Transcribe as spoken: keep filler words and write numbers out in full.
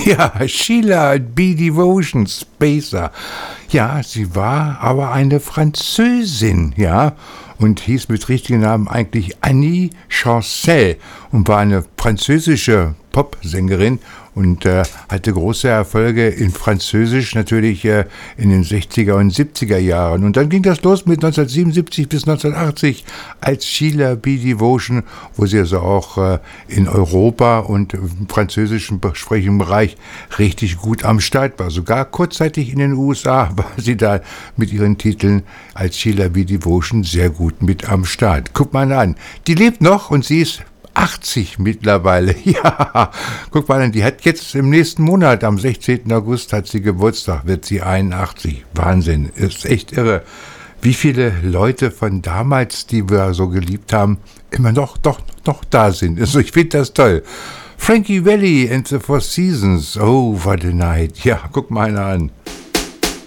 Ja, Sheila B. Devotion, Spacer. Ja, sie war aber eine Französin, ja, und hieß mit richtigen Namen eigentlich Annie Chancel und war eine französische Popsängerin und äh, hatte große Erfolge in Französisch natürlich äh, in den sechziger und siebziger Jahren. Und dann ging das los mit neunzehnhundertsiebenundsiebzig bis neunzehnhundertachtzig als Sheila B. Devotion, wo sie also auch äh, in Europa und im französischen sprechenden Bereich richtig gut am Start war. Sogar kurzzeitig in den U S A war sie da mit ihren Titeln als Sheila B. Devotion sehr gut mit am Start. Guck mal an, die lebt noch und sie ist achtzig mittlerweile. Ja, guck mal an, die hat jetzt im nächsten Monat, am sechzehnten August hat sie Geburtstag, wird sie einundachtzig. Wahnsinn, ist echt irre. Wie viele Leute von damals, die wir so geliebt haben, immer noch, doch, noch da sind. Also ich finde das toll. Frankie Valli and the Four Seasons. Oh, what a night. Ja, guck mal einer an.